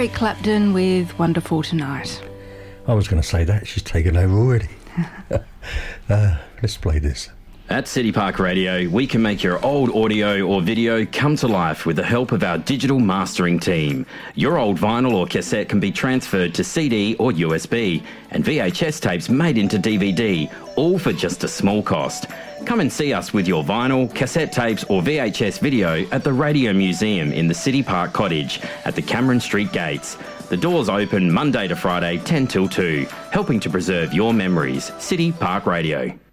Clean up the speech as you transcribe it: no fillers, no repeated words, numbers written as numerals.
Eric Clapton with Wonderful Tonight. I was going to say that. She's taken over already. Let's play this. At City Park Radio, we can make your old audio or video come to life with the help of our digital mastering team. Your old vinyl or cassette can be transferred to CD or USB, and VHS tapes made into DVD, all for just a small cost. Come and see us with your vinyl, cassette tapes or VHS video at the Radio Museum in the City Park Cottage at the Cameron Street Gates. The doors open Monday to Friday 10 till 2, helping to preserve your memories. City Park Radio.